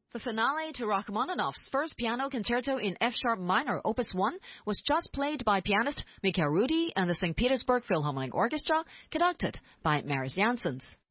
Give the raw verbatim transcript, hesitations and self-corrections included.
The finale to Rachmaninoff's first piano concerto in F-sharp minor, Opus one, was just played by pianist Mikhail Rudi and the Saint Petersburg Philharmonic Orchestra, conducted by Marius Janssens.